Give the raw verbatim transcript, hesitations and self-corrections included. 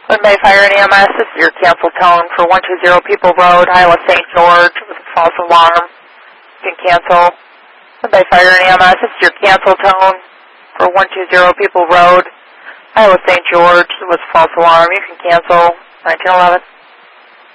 Lynn Bay Fire and E M S, this is your cancel tone for one two zero People Road, Iowa Saint George, with a false alarm. You can cancel. Lynn Bay Fire and E M S, this is your cancel tone for one two zero People Road, Iowa Saint George, with a false alarm. You can cancel nineteen eleven.